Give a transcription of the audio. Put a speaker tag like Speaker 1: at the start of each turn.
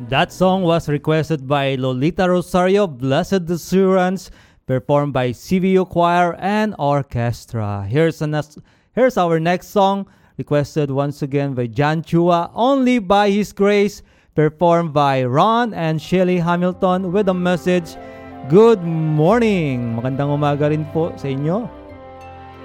Speaker 1: That song was requested by Lolita Rosario, Blessed Assurance, performed by CVU Choir and Orchestra. Here's our next song, requested once again by John Chua, Only by His Grace, performed by Ron and Shelly Hamilton with a message, Good morning! Magandang umaga rin po sa inyo.